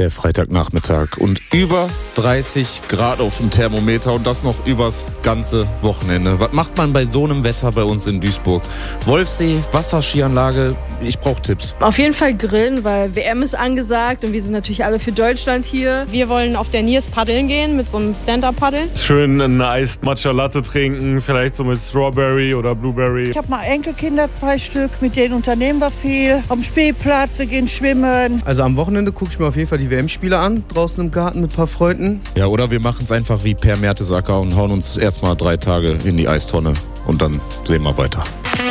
Der Freitagnachmittag und über 30 Grad auf dem Thermometer und das noch übers ganze Wochenende. Was macht man bei so einem Wetter bei uns in Duisburg? Wolfsee, Wasserskianlage, ich brauche Tipps. Auf jeden Fall grillen, weil WM ist angesagt und wir sind natürlich alle für Deutschland hier. Wir wollen auf der Niers paddeln gehen mit so einem Stand-Up-Paddel. Schön eine Iced Matcha Latte trinken, vielleicht so mit Strawberry oder Blueberry. Ich habe mal Enkelkinder, 2 Stück, mit denen unternehmen wir viel. Am Spielplatz, wir gehen schwimmen. Also am Wochenende gucke ich mir auf jeden Fall die WM-Spiele an, draußen im Garten mit ein paar Freunden. Ja, oder wir machen es einfach wie Per Mertesacker und hauen uns erstmal 3 Tage in die Eistonne und dann sehen wir weiter.